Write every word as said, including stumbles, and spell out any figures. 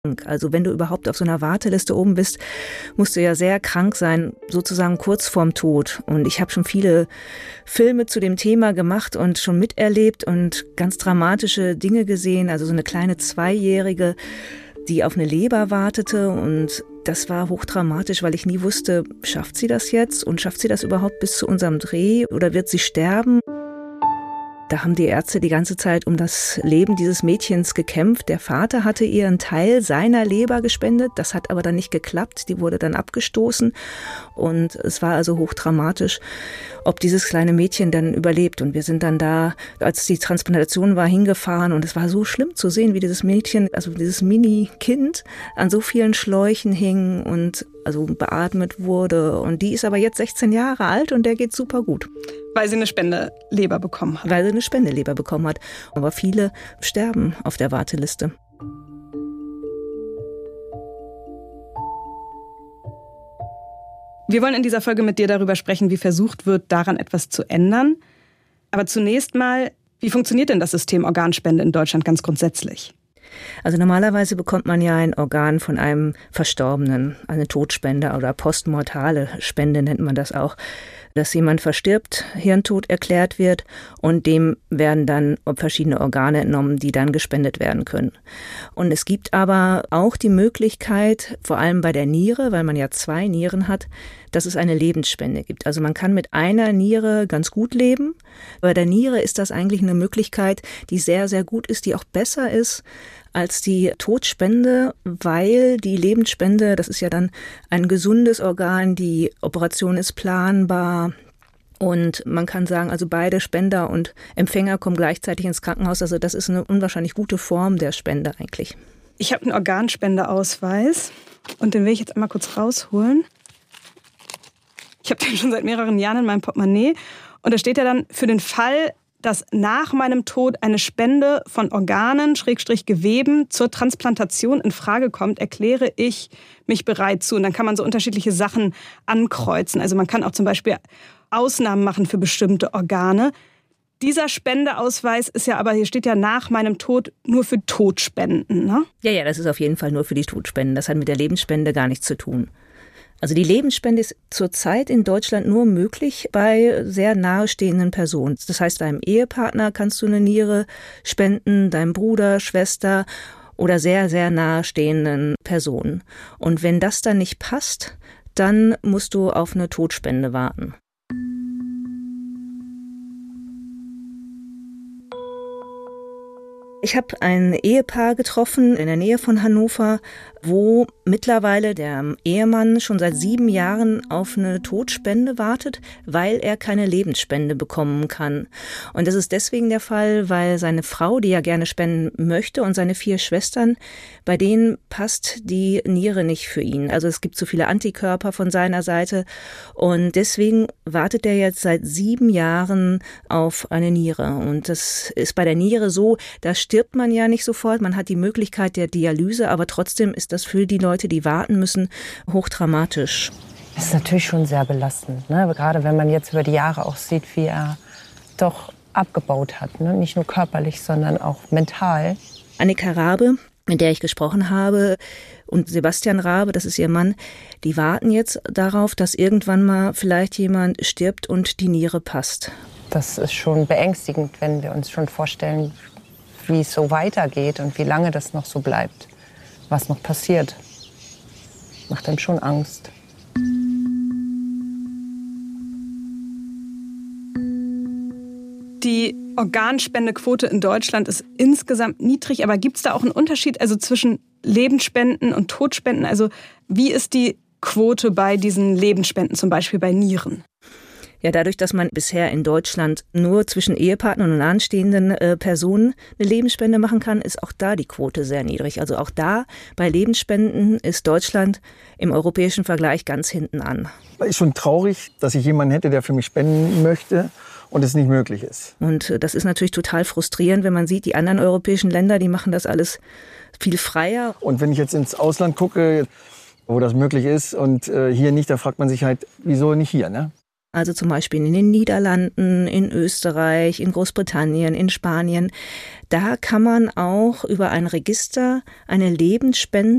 Also wenn du überhaupt auf so einer Warteliste oben bist, musst du ja sehr krank sein, sozusagen kurz vorm Tod. Und ich habe schon viele Filme zu dem Thema gemacht und schon miterlebt und ganz dramatische Dinge gesehen. Also so eine kleine Zweijährige, die auf eine Leber wartete, und das war hochdramatisch, weil ich nie wusste, schafft sie das jetzt und schafft sie das überhaupt bis zu unserem Dreh oder wird sie sterben? Da haben die Ärzte die ganze Zeit um das Leben dieses Mädchens gekämpft. Der Vater hatte ihr einen Teil seiner Leber gespendet. Das hat aber dann nicht geklappt. Die wurde dann abgestoßen. Und es war also hochdramatisch, ob dieses kleine Mädchen dann überlebt. Und wir sind dann da, als die Transplantation war, hingefahren. Und es war so schlimm zu sehen, wie dieses Mädchen, also dieses Mini-Kind, an so vielen Schläuchen hing und also beatmet wurde. Und die ist aber jetzt sechzehn Jahre alt und der geht super gut. Weil sie eine Spendeleber bekommen hat. Weil sie eine Spendeleber bekommen hat. Aber viele sterben auf der Warteliste. Wir wollen in dieser Folge mit dir darüber sprechen, wie versucht wird, daran etwas zu ändern. Aber zunächst mal, wie funktioniert denn das System Organspende in Deutschland ganz grundsätzlich? Also normalerweise bekommt man ja ein Organ von einem Verstorbenen, eine Todspende oder postmortale Spende nennt man das auch, dass jemand verstirbt, Hirntod erklärt wird und dem werden dann verschiedene Organe entnommen, die dann gespendet werden können. Und es gibt aber auch die Möglichkeit, vor allem bei der Niere, weil man ja zwei Nieren hat, dass es eine Lebensspende gibt. Also man kann mit einer Niere ganz gut leben. Bei der Niere ist das eigentlich eine Möglichkeit, die sehr, sehr gut ist, die auch besser ist als die Todspende, weil die Lebensspende, das ist ja dann ein gesundes Organ, die Operation ist planbar. Und man kann sagen, also beide Spender und Empfänger kommen gleichzeitig ins Krankenhaus. Also das ist eine unwahrscheinlich gute Form der Spende eigentlich. Ich habe einen Organspendeausweis und den will ich jetzt einmal kurz rausholen. Ich habe den schon seit mehreren Jahren in meinem Portemonnaie. Und da steht ja dann, für den Fall, dass nach meinem Tod eine Spende von Organen, Schrägstrich Geweben, zur Transplantation in Frage kommt, erkläre ich mich bereit zu. Und dann kann man so unterschiedliche Sachen ankreuzen. Also man kann auch zum Beispiel Ausnahmen machen für bestimmte Organe. Dieser Spendeausweis ist ja aber, hier steht ja nach meinem Tod, nur für Todspenden, ne? Ja, ja, das ist auf jeden Fall nur für die Todspenden. Das hat mit der Lebensspende gar nichts zu tun. Also die Lebensspende ist zurzeit in Deutschland nur möglich bei sehr nahestehenden Personen. Das heißt, deinem Ehepartner kannst du eine Niere spenden, deinem Bruder, Schwester oder sehr, sehr nahestehenden Personen. Und wenn das dann nicht passt, dann musst du auf eine Todspende warten. Ich habe ein Ehepaar getroffen in der Nähe von Hannover, wo mittlerweile der Ehemann schon seit sieben Jahren auf eine Todspende wartet, weil er keine Lebensspende bekommen kann. Und das ist deswegen der Fall, weil seine Frau, die ja gerne spenden möchte, und seine vier Schwestern, bei denen passt die Niere nicht für ihn. Also es gibt zu viele Antikörper von seiner Seite und deswegen wartet er jetzt seit sieben Jahren auf eine Niere. Und das ist bei der Niere so, da stirbt man ja nicht sofort, man hat die Möglichkeit der Dialyse, aber trotzdem ist das für die Leute, die warten müssen, hochdramatisch. Das ist natürlich schon sehr belastend, ne? Gerade wenn man jetzt über die Jahre auch sieht, wie er doch abgebaut hat, ne? Nicht nur körperlich, sondern auch mental. Annika Rabe, mit der ich gesprochen habe, und Sebastian Rabe, das ist ihr Mann, die warten jetzt darauf, dass irgendwann mal vielleicht jemand stirbt und die Niere passt. Das ist schon beängstigend, wenn wir uns schon vorstellen, wie es so weitergeht und wie lange das noch so bleibt. Was noch passiert, macht einem schon Angst. Die Organspendequote in Deutschland ist insgesamt niedrig, aber gibt es da auch einen Unterschied also zwischen Lebensspenden und Todspenden? Also wie ist die Quote bei diesen Lebensspenden, zum Beispiel bei Nieren? Ja, dadurch, dass man bisher in Deutschland nur zwischen Ehepartnern und anstehenden äh, Personen eine Lebensspende machen kann, ist auch da die Quote sehr niedrig. Also auch da bei Lebensspenden ist Deutschland im europäischen Vergleich ganz hinten an. Es ist schon traurig, dass ich jemanden hätte, der für mich spenden möchte und es nicht möglich ist. Und äh, das ist natürlich total frustrierend, wenn man sieht, die anderen europäischen Länder, die machen das alles viel freier. Und wenn ich jetzt ins Ausland gucke, wo das möglich ist und äh, hier nicht, da fragt man sich halt, wieso nicht hier, ne? also zum Beispiel in den Niederlanden, in Österreich, in Großbritannien, in Spanien, da kann man auch über ein Register eine Lebensspende